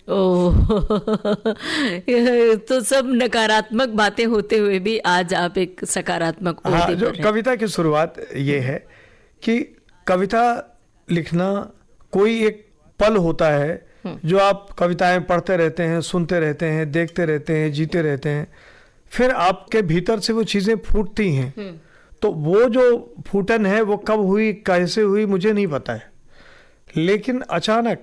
ओह तो सब नकारात्मक बातें होते हुए भी आज आप एक सकारात्मक हाँ, ओहदे जो पर हैं। कविता की शुरुआत ये है कि कविता लिखना कोई एक पल होता है जो आप कविताएं पढ़ते रहते हैं, सुनते रहते हैं, देखते रहते हैं, जीते रहते हैं, फिर आपके भीतर से वो चीजें फूटती हैं। तो वो जो फूटन है वो कब हुई, कैसे हुई, मुझे नहीं पता है, लेकिन अचानक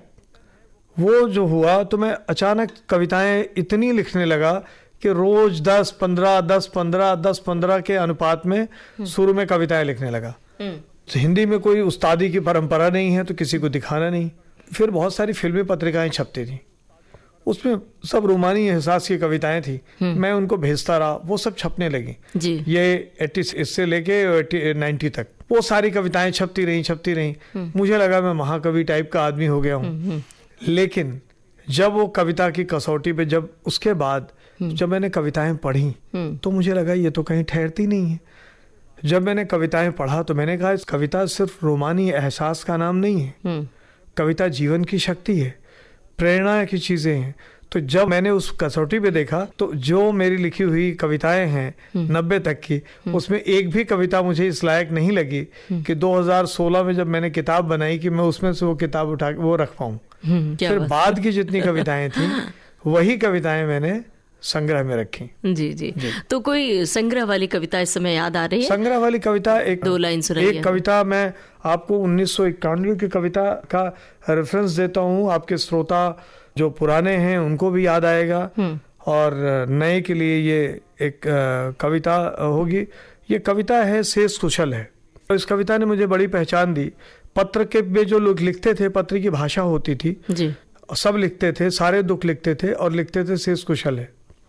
वो जो हुआ तो मैं अचानक कविताएं इतनी लिखने लगा कि रोज 10-15 10-15 10-15 के अनुपात में शुरू में कविताएं लिखने लगा। तो हिंदी में कोई उस्तादी की परंपरा नहीं है तो किसी को दिखाना नहीं। फिर बहुत सारी फिल्मी पत्रिकाएं छपती थी, उसमें सब रूमानी एहसास की कविताएं थी, मैं उनको भेजता रहा, वो सब छपने लगी जी। ये 80 से लेके 90 तक वो सारी कविताएं छपती रही। मुझे लगा मैं महाकवि टाइप का आदमी हो गया हूँ। लेकिन जब वो कविता की कसौटी पे, जब उसके बाद जब मैंने कविताएं पढ़ी तो मुझे लगा ये तो कहीं ठहरती नहीं है। जब मैंने कविताएं पढ़ा तो मैंने कहा कविता सिर्फ रोमानी एहसास का नाम नहीं है, कविता जीवन की शक्ति है, प्रेरणा की चीजें हैं। तो जब मैंने उस कसौटी पे देखा तो जो मेरी लिखी हुई कविताएं हैं 90 तक की, उसमें एक भी कविता मुझे इस लायक नहीं लगी कि 2016 में जब मैंने किताब बनाई कि मैं उसमें से वो किताब उठा के वो रख पाऊं। फिर बाद की जितनी कविताएं थी वही कविताएं मैंने संग्रह में रखी। जी। तो कोई संग्रह वाली कविता इस समय याद आ रही है? संग्रह वाली कविता एक 2 लाइन सुनाइए। एक कविता मैं आपको 1991 की कविता का रेफरेंस देता हूँ, आपके श्रोता जो पुराने हैं उनको भी याद आएगा और नए के लिए ये एक कविता होगी। ये कविता है शेष कुशल है। इस कविता ने मुझे बड़ी पहचान दी। पत्र के में जो लोग लिखते थे, पत्र की भाषा होती थी जी, सब लिखते थे, सारे दुख लिखते थे और लिखते थे शेष कुशल है।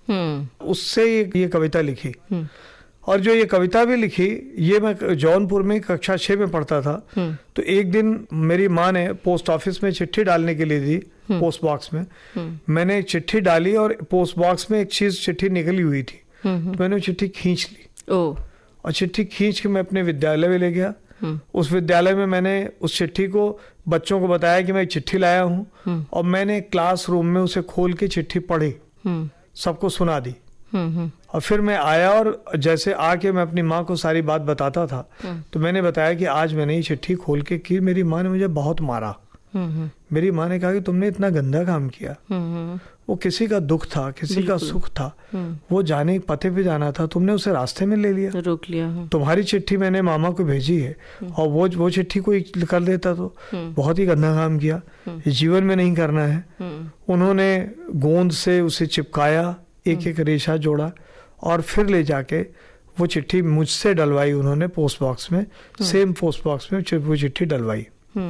उससे ये कविता लिखी। और जो ये कविता भी लिखी, ये मैं जौनपुर में कक्षा 6 में पढ़ता था। तो एक दिन मेरी माँ ने पोस्ट ऑफिस में चिट्ठी डालने के लिए दी, पोस्ट बॉक्स में। मैंने एक चिट्ठी डाली और पोस्ट बॉक्स में एक चीज चिट्ठी निकली हुई थी, तो मैंने वो चिट्ठी खींच ली और चिट्ठी खींच के मैं अपने विद्यालय में ले गया। उस विद्यालय में मैंने उस चिट्ठी को बच्चों को बताया कि मैं एक चिट्ठी लाया हूँ और मैंने क्लासरूम में उसे खोल के चिट्ठी पढ़ी, सबको सुना दी। और फिर मैं आया और जैसे आके मैं अपनी माँ को सारी बात बताता था तो मैंने बताया कि आज मैंने ये चिट्ठी खोल के की, मेरी माँ ने मुझे बहुत मारा। मेरी माँ ने कहा कि तुमने इतना गंदा काम किया। वो किसी का दुख था, किसी का सुख था, वो जाने पते पे जाना था, तुमने उसे रास्ते में ले लिया, रोक लिया। तुम्हारी चिट्ठी मैंने मामा को भेजी है और वो चिट्ठी कोई कर देता तो बहुत ही गंदा काम किया, ये जीवन में नहीं करना है। उन्होंने गोंद से उसे चिपकाया, एक एक रेशा जोड़ा और फिर ले जाके वो चिट्ठी मुझसे डलवाई उन्होंने पोस्ट बॉक्स में, सेम पोस्ट बॉक्स में वो चिट्ठी डलवाई।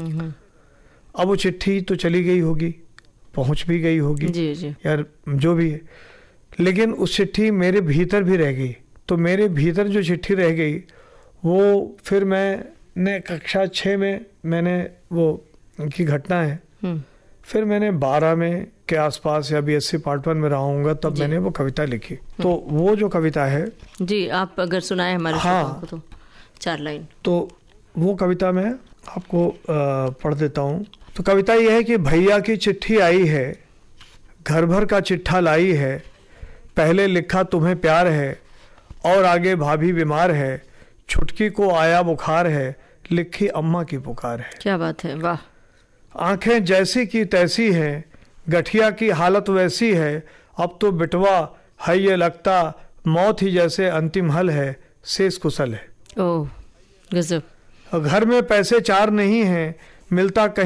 अब वो चिट्ठी तो चली गई होगी, पहुंच भी गई होगी जी। यार जो भी है, लेकिन उस चिट्ठी मेरे भीतर भी रह गई। तो मेरे भीतर जो चिट्ठी रह गई वो फिर मैंने कक्षा 6 में मैंने वो की घटना है, फिर मैंने 12 में के आसपास या BSc पार्ट 1 में रहा हूँगा तब मैंने वो कविता लिखी। तो वो जो कविता है जी, आप अगर सुनाए हमारे श्रोताओं को तो 4 लाइन। तो वो कविता मैं आपको पढ़ देता हूँ। तो कविता यह है कि भैया की चिट्ठी आई है, घर भर का चिट्ठा लाई है, पहले लिखा तुम्हें प्यार है और आगे भाभी बीमार है, छुटकी को आया बुखार है, लिखी अम्मा की पुकार है। क्या बात है, वाह। आंखें जैसी की तैसी हैं, गठिया की हालत वैसी है, अब तो बिटवा है ये लगता, मौत ही जैसे अंतिम हल है, शेष कुशल है। ओह गजब। घर में पैसे 4 नहीं हैं, मिलता कहीं